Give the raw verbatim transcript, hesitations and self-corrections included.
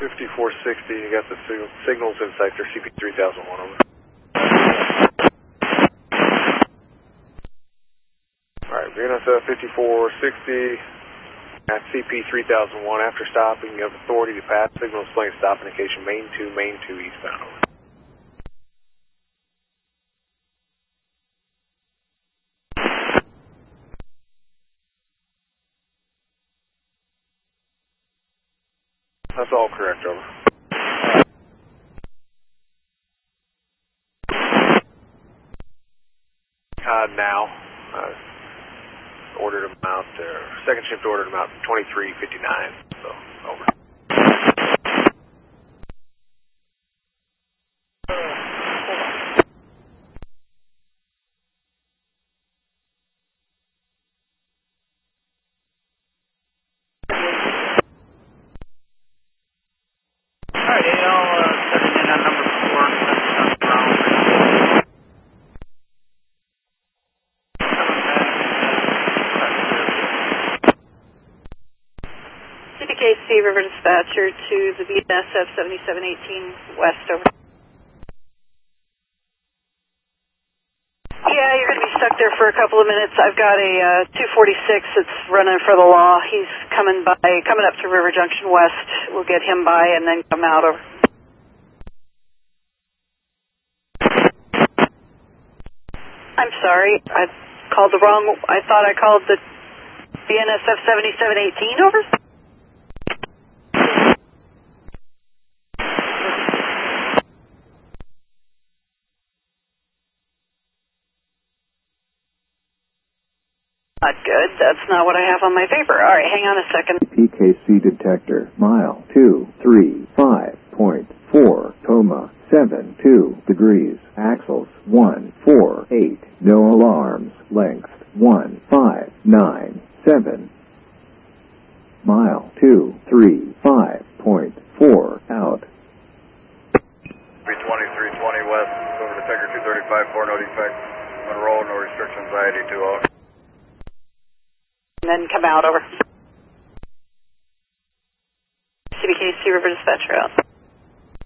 fifty-four sixty, you got the sig signals in sector C P three thousand one, over. Alright, V N S F fifty-four sixty at C P three thousand one. After stopping, you have authority to pass. Signal displaying stop indication main two, main two eastbound, over. That's all correct, over. Uh, now, uh, ordered them out, uh, second shift ordered them out twenty-three fifty-nine, so, over. Alright, A L, uh, setting in on number four, that's around. C P K C River Dispatcher to the V N S F seventy-seven eighteen West, over. Yeah, you're going to be stuck there for a couple of minutes. I've got a uh, two forty-six that's running for the law. He's coming by, coming up to River Junction West. We'll get him by and then come out, over. I'm sorry, I called the wrong, I thought I called the V N S F seventy-seven eighteen, over? Not good, that's not what I have on my paper. Alright, hang on a second. P K C detector, mile two three five point four, coma seven two degrees, axles one four eight, no alarms, length one five nine seven, mile two three five point four, out. B twenty-three twenty west, over to Tiger two thirty-five, four, no defects. Monroe, no restrictions, I eighty-two, out. And then come out, over. C B K C River Dispatcher out.